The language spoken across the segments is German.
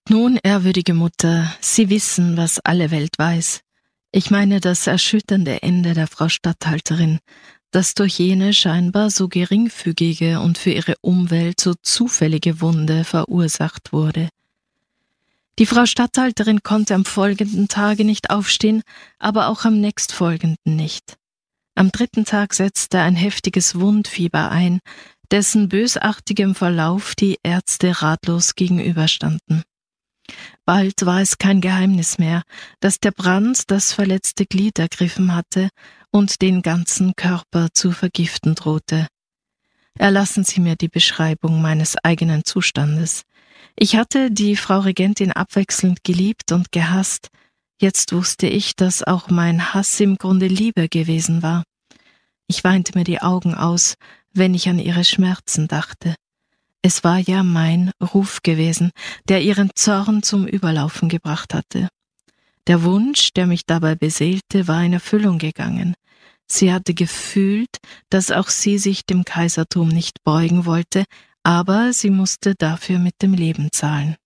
Nun, ehrwürdige Mutter, Sie wissen, was alle Welt weiß. Ich meine das erschütternde Ende der Frau Statthalterin, das durch jene scheinbar so geringfügige und für ihre Umwelt so zufällige Wunde verursacht wurde. Die Frau Statthalterin konnte am folgenden Tage nicht aufstehen, aber auch am nächstfolgenden nicht. Am 3. Tag setzte ein heftiges Wundfieber ein, dessen bösartigem Verlauf die Ärzte ratlos gegenüberstanden. Bald war es kein Geheimnis mehr, dass der Brand das verletzte Glied ergriffen hatte und den ganzen Körper zu vergiften drohte. Erlassen Sie mir die Beschreibung meines eigenen Zustandes. Ich hatte die Frau Regentin abwechselnd geliebt und gehasst. Jetzt wusste ich, dass auch mein Hass im Grunde Liebe gewesen war. Ich weinte mir die Augen aus, wenn ich an ihre Schmerzen dachte. Es war ja mein Ruf gewesen, der ihren Zorn zum Überlaufen gebracht hatte. Der Wunsch, der mich dabei beseelte, war in Erfüllung gegangen. Sie hatte gefühlt, dass auch sie sich dem Kaisertum nicht beugen wollte, aber sie musste dafür mit dem Leben zahlen.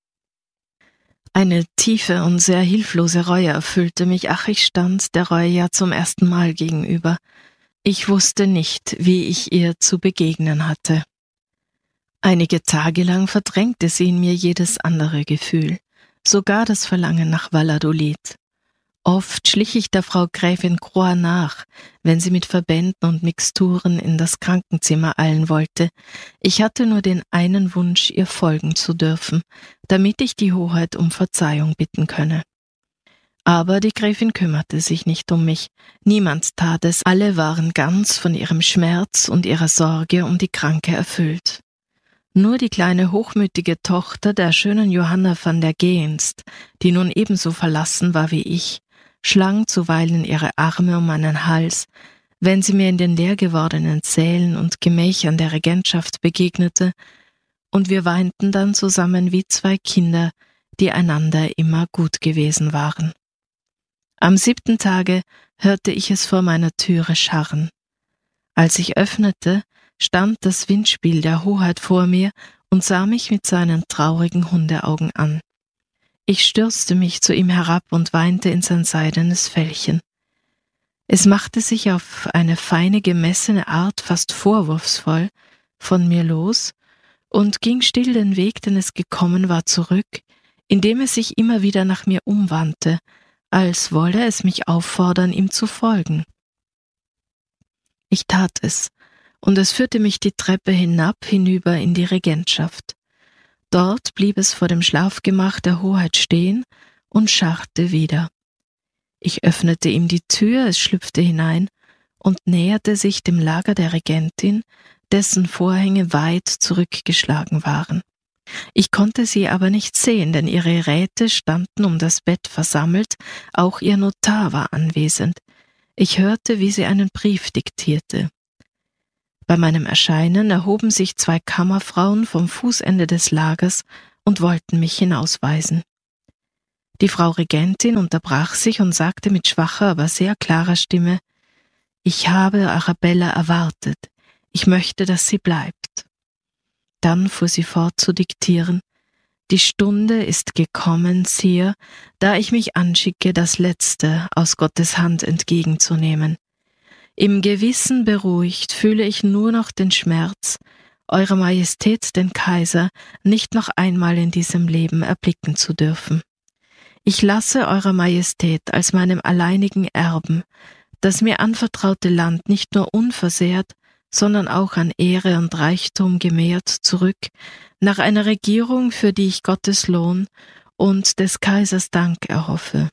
Eine tiefe und sehr hilflose Reue erfüllte mich, ach, ich stand der Reue ja zum ersten Mal gegenüber. Ich wusste nicht, wie ich ihr zu begegnen hatte. Einige Tage lang verdrängte sie in mir jedes andere Gefühl, sogar das Verlangen nach Valladolid. Oft schlich ich der Frau Gräfin Croix nach, wenn sie mit Verbänden und Mixturen in das Krankenzimmer eilen wollte. Ich hatte nur den einen Wunsch, ihr folgen zu dürfen, damit ich die Hoheit um Verzeihung bitten könne. Aber die Gräfin kümmerte sich nicht um mich. Niemand tat es, alle waren ganz von ihrem Schmerz und ihrer Sorge um die Kranke erfüllt. Nur die kleine hochmütige Tochter der schönen Johanna van der Geenst, die nun ebenso verlassen war wie ich, schlang zuweilen ihre Arme um meinen Hals, wenn sie mir in den leer gewordenen Sälen und Gemächern der Regentschaft begegnete, und wir weinten dann zusammen wie zwei Kinder, die einander immer gut gewesen waren. Am 7. Tage hörte ich es vor meiner Türe scharren. Als ich öffnete, stand das Windspiel der Hoheit vor mir und sah mich mit seinen traurigen Hundeaugen an. Ich stürzte mich zu ihm herab und weinte in sein seidenes Fellchen. Es machte sich auf eine feine, gemessene Art fast vorwurfsvoll von mir los und ging still den Weg, den es gekommen war, zurück, indem es sich immer wieder nach mir umwandte, als wolle es mich auffordern, ihm zu folgen. Ich tat es, und es führte mich die Treppe hinüber in die Regentschaft. Dort blieb es vor dem Schlafgemach der Hoheit stehen und scharrte wieder. Ich öffnete ihm die Tür, es schlüpfte hinein und näherte sich dem Lager der Regentin, dessen Vorhänge weit zurückgeschlagen waren. Ich konnte sie aber nicht sehen, denn ihre Räte standen um das Bett versammelt, auch ihr Notar war anwesend. Ich hörte, wie sie einen Brief diktierte. Bei meinem Erscheinen erhoben sich 2 Kammerfrauen vom Fußende des Lagers und wollten mich hinausweisen. Die Frau Regentin unterbrach sich und sagte mit schwacher, aber sehr klarer Stimme: »Ich habe Arabella erwartet. Ich möchte, dass sie bleibt.« Dann fuhr sie fort zu diktieren: »Die Stunde ist gekommen, Sire, da ich mich anschicke, das Letzte aus Gottes Hand entgegenzunehmen. Im Gewissen beruhigt fühle ich nur noch den Schmerz, Eurer Majestät, den Kaiser, nicht noch einmal in diesem Leben erblicken zu dürfen. Ich lasse Eurer Majestät als meinem alleinigen Erben das mir anvertraute Land nicht nur unversehrt, sondern auch an Ehre und Reichtum gemehrt zurück, nach einer Regierung, für die ich Gottes Lohn und des Kaisers Dank erhoffe.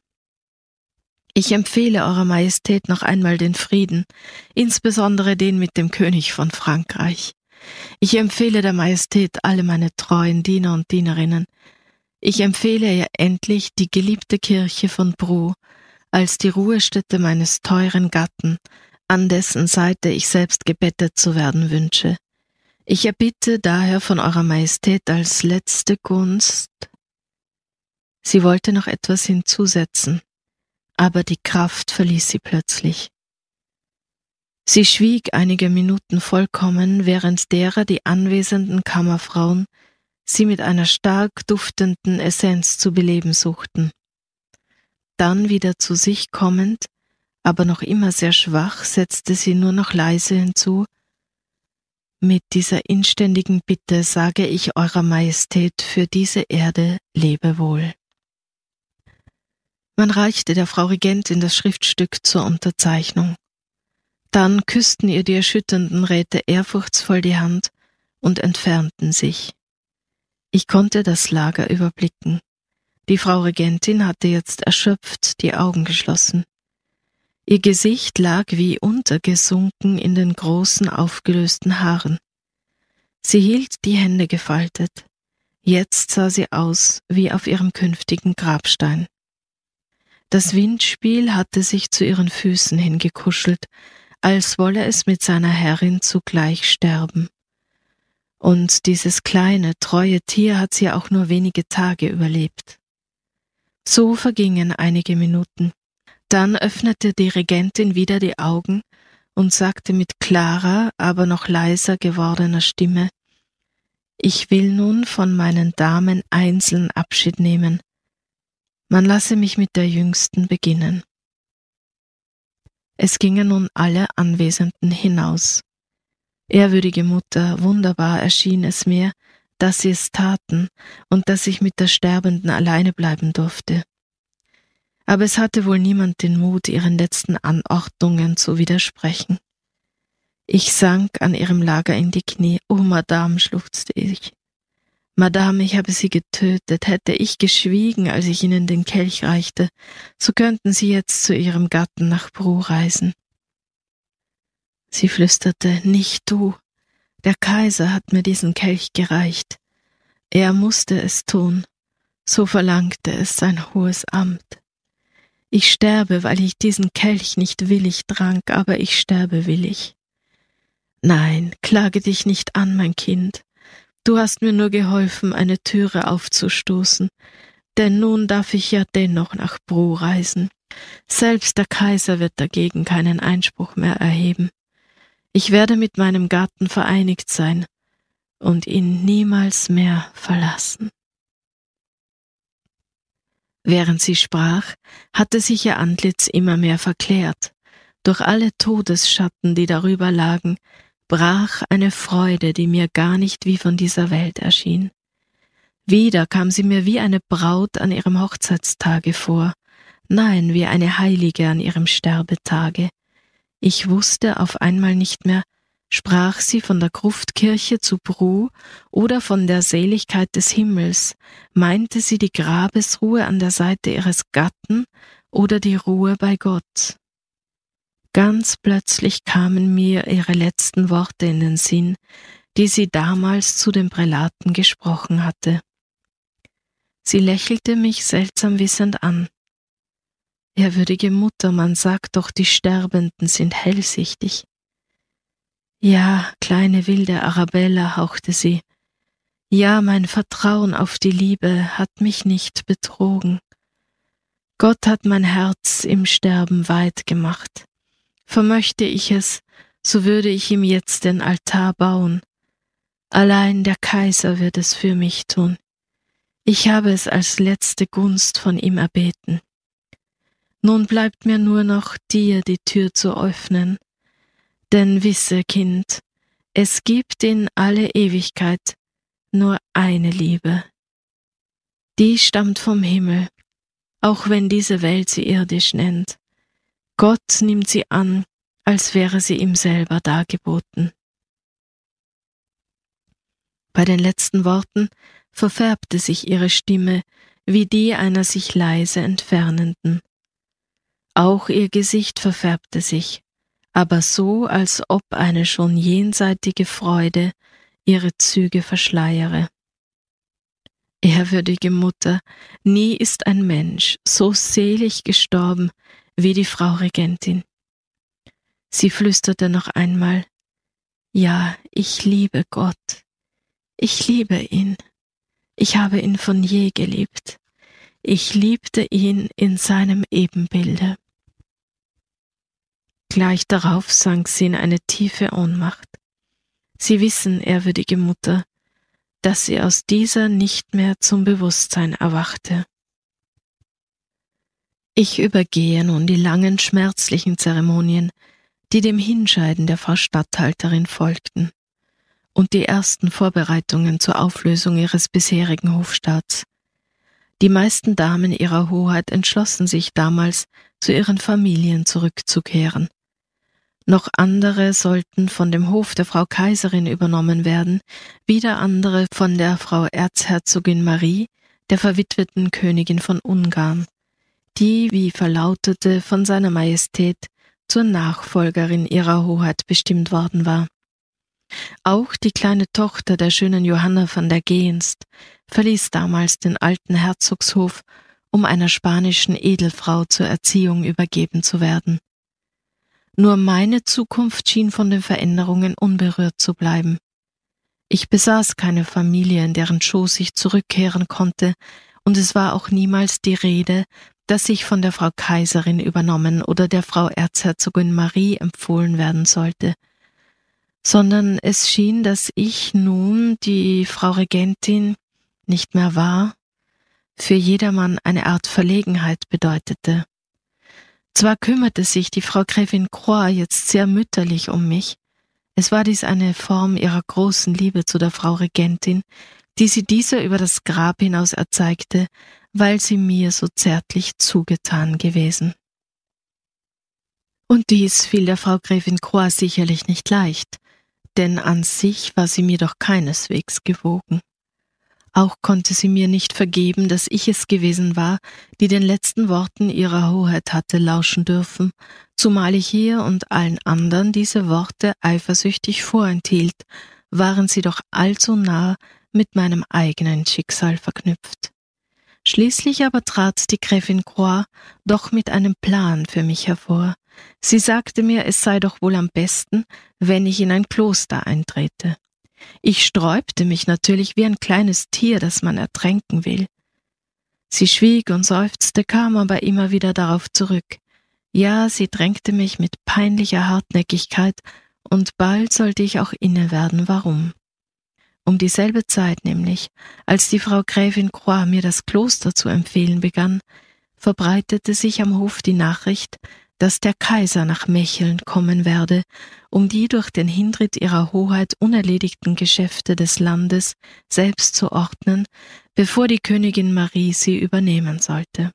Ich empfehle Eurer Majestät noch einmal den Frieden, insbesondere den mit dem König von Frankreich. Ich empfehle der Majestät alle meine treuen Diener und Dienerinnen. Ich empfehle ihr endlich die geliebte Kirche von Brou als die Ruhestätte meines teuren Gatten, an dessen Seite ich selbst gebettet zu werden wünsche. Ich erbitte daher von Eurer Majestät als letzte Gunst.« Sie wollte noch etwas hinzusetzen, aber die Kraft verließ sie plötzlich. Sie schwieg einige Minuten vollkommen, während derer die anwesenden Kammerfrauen sie mit einer stark duftenden Essenz zu beleben suchten. Dann wieder zu sich kommend, aber noch immer sehr schwach, setzte sie nur noch leise hinzu: »Mit dieser inständigen Bitte sage ich Eurer Majestät für diese Erde Lebewohl.« Man reichte der Frau Regentin das Schriftstück zur Unterzeichnung. Dann küssten ihr die erschütternden Räte ehrfurchtsvoll die Hand und entfernten sich. Ich konnte das Lager überblicken. Die Frau Regentin hatte jetzt erschöpft die Augen geschlossen. Ihr Gesicht lag wie untergesunken in den großen, aufgelösten Haaren. Sie hielt die Hände gefaltet. Jetzt sah sie aus wie auf ihrem künftigen Grabstein. Das Windspiel hatte sich zu ihren Füßen hingekuschelt, als wolle es mit seiner Herrin zugleich sterben. Und dieses kleine, treue Tier hat sie auch nur wenige Tage überlebt. So vergingen einige Minuten. Dann öffnete die Regentin wieder die Augen und sagte mit klarer, aber noch leiser gewordener Stimme: »Ich will nun von meinen Damen einzeln Abschied nehmen. Man lasse mich mit der Jüngsten beginnen.« Es gingen nun alle Anwesenden hinaus. Ehrwürdige Mutter, wunderbar erschien es mir, dass sie es taten und dass ich mit der Sterbenden alleine bleiben durfte. Aber es hatte wohl niemand den Mut, ihren letzten Anordnungen zu widersprechen. Ich sank an ihrem Lager in die Knie. »Oh, Madame«, schluchzte ich. »Madame, ich habe Sie getötet. Hätte ich geschwiegen, als ich Ihnen den Kelch reichte, so könnten Sie jetzt zu Ihrem Gatten nach Brou reisen.« Sie flüsterte: »Nicht du. Der Kaiser hat mir diesen Kelch gereicht. Er musste es tun. So verlangte es sein hohes Amt. Ich sterbe, weil ich diesen Kelch nicht willig trank, aber ich sterbe willig. Nein, klage dich nicht an, mein Kind. Du hast mir nur geholfen, eine Türe aufzustoßen, denn nun darf ich ja dennoch nach Brou reisen. Selbst der Kaiser wird dagegen keinen Einspruch mehr erheben. Ich werde mit meinem Gatten vereinigt sein und ihn niemals mehr verlassen.« Während sie sprach, hatte sich ihr Antlitz immer mehr verklärt. Durch alle Todesschatten, die darüber lagen, brach eine Freude, die mir gar nicht wie von dieser Welt erschien. Wieder kam sie mir wie eine Braut an ihrem Hochzeitstage vor, nein, wie eine Heilige an ihrem Sterbetage. Ich wusste auf einmal nicht mehr, sprach sie von der Gruftkirche zu Brou oder von der Seligkeit des Himmels, meinte sie die Grabesruhe an der Seite ihres Gatten oder die Ruhe bei Gott. Ganz plötzlich kamen mir ihre letzten Worte in den Sinn, die sie damals zu den Prälaten gesprochen hatte. Sie lächelte mich seltsam wissend an. »Ehrwürdige Mutter, man sagt doch, die Sterbenden sind hellsichtig.« »Ja, kleine wilde Arabella«, hauchte sie. »Ja, mein Vertrauen auf die Liebe hat mich nicht betrogen. Gott hat mein Herz im Sterben weit gemacht. Vermöchte ich es, so würde ich ihm jetzt den Altar bauen. Allein der Kaiser wird es für mich tun. Ich habe es als letzte Gunst von ihm erbeten. Nun bleibt mir nur noch, dir die Tür zu öffnen. Denn wisse, Kind, es gibt in alle Ewigkeit nur eine Liebe. Die stammt vom Himmel, auch wenn diese Welt sie irdisch nennt. Gott nimmt sie an, als wäre sie ihm selber dargeboten.« Bei den letzten Worten verfärbte sich ihre Stimme wie die einer sich leise entfernenden. Auch ihr Gesicht verfärbte sich, aber so, als ob eine schon jenseitige Freude ihre Züge verschleiere. Ehrwürdige Mutter, nie ist ein Mensch so selig gestorben wie die Frau Regentin. Sie flüsterte noch einmal: »Ja, ich liebe Gott. Ich liebe ihn. Ich habe ihn von je geliebt. Ich liebte ihn in seinem Ebenbilde.« Gleich darauf sank sie in eine tiefe Ohnmacht. Sie wissen, ehrwürdige Mutter, dass sie aus dieser nicht mehr zum Bewusstsein erwachte. Ich übergehe nun die langen, schmerzlichen Zeremonien, die dem Hinscheiden der Frau Statthalterin folgten, und die ersten Vorbereitungen zur Auflösung ihres bisherigen Hofstaats. Die meisten Damen ihrer Hoheit entschlossen sich damals, zu ihren Familien zurückzukehren. Noch andere sollten von dem Hof der Frau Kaiserin übernommen werden, wieder andere von der Frau Erzherzogin Marie, der verwitweten Königin von Ungarn, die, wie verlautete, von seiner Majestät zur Nachfolgerin ihrer Hoheit bestimmt worden war. Auch die kleine Tochter der schönen Johanna von der Geenst verließ damals den alten Herzogshof, um einer spanischen Edelfrau zur Erziehung übergeben zu werden. Nur meine Zukunft schien von den Veränderungen unberührt zu bleiben. Ich besaß keine Familie, in deren Schoß ich zurückkehren konnte, und es war auch niemals die Rede, dass ich von der Frau Kaiserin übernommen oder der Frau Erzherzogin Marie empfohlen werden sollte, sondern es schien, dass ich nun, die Frau Regentin, nicht mehr war, für jedermann eine Art Verlegenheit bedeutete. Zwar kümmerte sich die Frau Gräfin Croix jetzt sehr mütterlich um mich, es war dies eine Form ihrer großen Liebe zu der Frau Regentin, die sie dieser über das Grab hinaus erzeigte, weil sie mir so zärtlich zugetan gewesen. Und dies fiel der Frau Gräfin Croix sicherlich nicht leicht, denn an sich war sie mir doch keineswegs gewogen. Auch konnte sie mir nicht vergeben, dass ich es gewesen war, die den letzten Worten ihrer Hoheit hatte lauschen dürfen, zumal ich ihr und allen anderen diese Worte eifersüchtig vorenthielt, waren sie doch allzu nah mit meinem eigenen Schicksal verknüpft. Schließlich aber trat die Gräfin Croix doch mit einem Plan für mich hervor. Sie sagte mir, es sei doch wohl am besten, wenn ich in ein Kloster eintrete. Ich sträubte mich natürlich wie ein kleines Tier, das man ertränken will. Sie schwieg und seufzte, kam aber immer wieder darauf zurück. Ja, sie drängte mich mit peinlicher Hartnäckigkeit, und bald sollte ich auch inne werden, warum. Um dieselbe Zeit nämlich, als die Frau Gräfin Croix mir das Kloster zu empfehlen begann, verbreitete sich am Hof die Nachricht, dass der Kaiser nach Mecheln kommen werde, um die durch den Hintritt ihrer Hoheit unerledigten Geschäfte des Landes selbst zu ordnen, bevor die Königin Marie sie übernehmen sollte.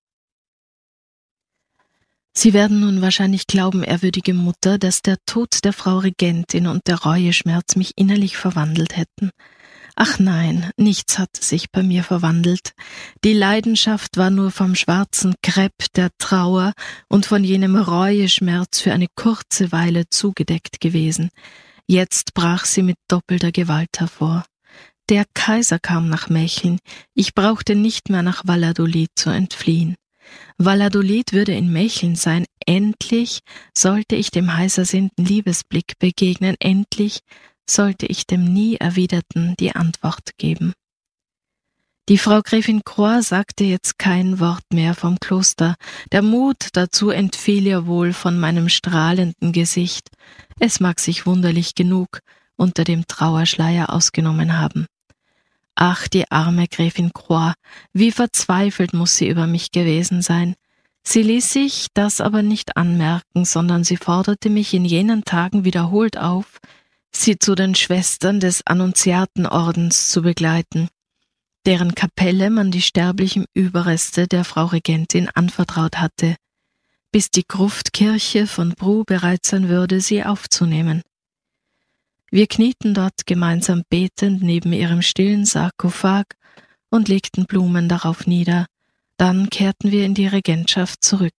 Sie werden nun wahrscheinlich glauben, ehrwürdige Mutter, dass der Tod der Frau Regentin und der Reueschmerz mich innerlich verwandelt hätten. Ach nein, nichts hatte sich bei mir verwandelt. Die Leidenschaft war nur vom schwarzen Krepp der Trauer und von jenem Reueschmerz für eine kurze Weile zugedeckt gewesen. Jetzt brach sie mit doppelter Gewalt hervor. Der Kaiser kam nach Mecheln, ich brauchte nicht mehr nach Valladolid zu entfliehen. Valladolid würde in Mecheln sein, endlich sollte ich dem heißersehnten Liebesblick begegnen, endlich sollte ich dem nie Erwiderten die Antwort geben. Die Frau Gräfin Croix sagte jetzt kein Wort mehr vom Kloster, der Mut dazu entfiel ihr wohl von meinem strahlenden Gesicht, es mag sich wunderlich genug unter dem Trauerschleier ausgenommen haben. Ach, die arme Gräfin Croix, wie verzweifelt muß sie über mich gewesen sein. Sie ließ sich das aber nicht anmerken, sondern sie forderte mich in jenen Tagen wiederholt auf, sie zu den Schwestern des Annunziatenordens zu begleiten, deren Kapelle man die sterblichen Überreste der Frau Regentin anvertraut hatte, bis die Gruftkirche von Brou bereit sein würde, sie aufzunehmen. Wir knieten dort gemeinsam betend neben ihrem stillen Sarkophag und legten Blumen darauf nieder, dann kehrten wir in die Regentschaft zurück.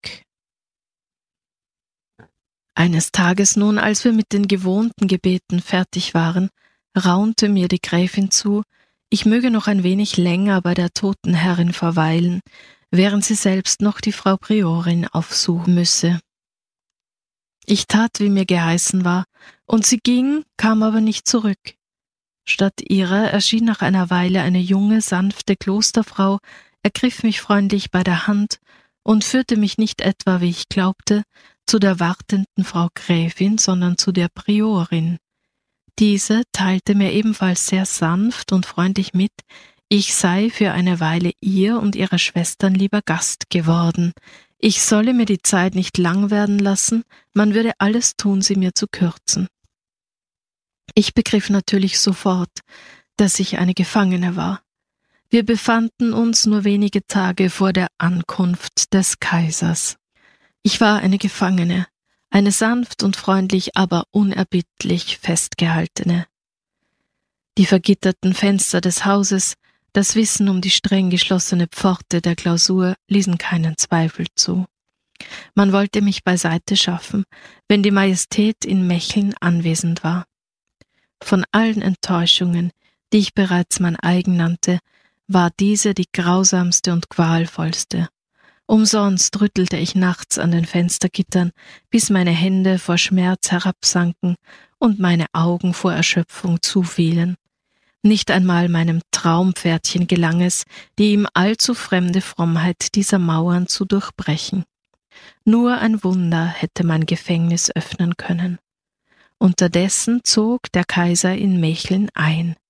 Eines Tages nun, als wir mit den gewohnten Gebeten fertig waren, raunte mir die Gräfin zu, ich möge noch ein wenig länger bei der toten Herrin verweilen, während sie selbst noch die Frau Priorin aufsuchen müsse. Ich tat, wie mir geheißen war, und sie ging, kam aber nicht zurück. Statt ihrer erschien nach einer Weile eine junge, sanfte Klosterfrau, ergriff mich freundlich bei der Hand und führte mich nicht etwa, wie ich glaubte, zu der wartenden Frau Gräfin, sondern zu der Priorin. Diese teilte mir ebenfalls sehr sanft und freundlich mit, ich sei für eine Weile ihr und ihrer Schwestern lieber Gast geworden. Ich solle mir die Zeit nicht lang werden lassen, man würde alles tun, sie mir zu kürzen. Ich begriff natürlich sofort, dass ich eine Gefangene war. Wir befanden uns nur wenige Tage vor der Ankunft des Kaisers. Ich war eine Gefangene, eine sanft und freundlich, aber unerbittlich festgehaltene. Die vergitterten Fenster des Hauses, das Wissen um die streng geschlossene Pforte der Klausur ließen keinen Zweifel zu. Man wollte mich beiseite schaffen, wenn die Majestät in Mecheln anwesend war. Von allen Enttäuschungen, die ich bereits mein eigen nannte, war diese die grausamste und qualvollste. Umsonst rüttelte ich nachts an den Fenstergittern, bis meine Hände vor Schmerz herabsanken und meine Augen vor Erschöpfung zufielen. Nicht einmal meinem Traumpferdchen gelang es, die ihm allzu fremde Frommheit dieser Mauern zu durchbrechen. Nur ein Wunder hätte mein Gefängnis öffnen können. Unterdessen zog der Kaiser in Mecheln ein.